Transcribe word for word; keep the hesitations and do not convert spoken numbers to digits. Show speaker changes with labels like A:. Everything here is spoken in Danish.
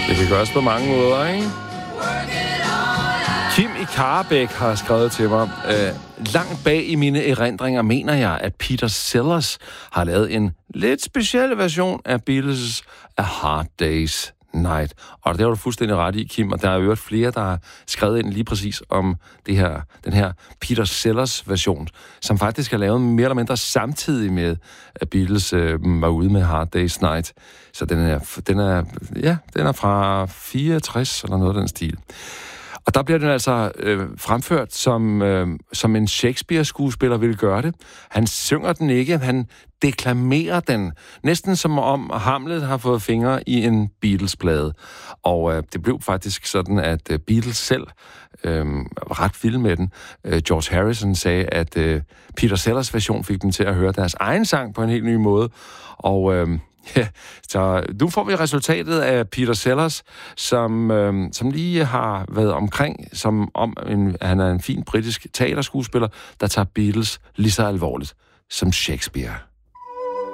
A: Det kan gøres på mange måder, ikke? Kim i Karrebæk har skrevet til mig, øh, langt bag i mine erindringer mener jeg, at Peter Sellers har lavet en lidt speciel version af Beatles' A Hard Day's Night. Og det har du fuldstændig ret i, Kim, og der er jo flere, der har skrevet ind lige præcis om det her, den her Peter Sellers version, som faktisk er lavet mere eller mindre samtidig med, at Beatles øh, var ude med Hard Day's Night. Så den er, den er, ja, den er fra fireogtres eller noget af den stil. Og der bliver den altså øh, fremført, som, øh, som en Shakespeare-skuespiller ville gøre det. Han synger den ikke, han deklamerer den. Næsten som om Hamlet har fået fingre i en Beatles-plade. Og øh, det blev faktisk sådan, at øh, Beatles selv øh, var ret vilde med den. Øh, George Harrison sagde, at øh, Peter Sellers version fik dem til at høre deres egen sang på en helt ny måde. Og... Øh, Ja, så nu får vi resultatet af Peter Sellers, som, øh, som lige har været omkring, som om en, han er en fin britisk teaterskuespiller, der tager Beatles lige så alvorligt som Shakespeare.